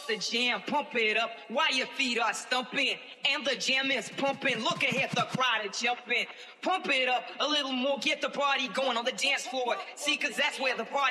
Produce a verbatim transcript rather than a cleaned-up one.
the jam, pump it up while your feet are stumping. And the jam is pumping. Look ahead, the crowd is jumping. Pump it up a little more, get the party going on the dance floor. See, cause that's where the party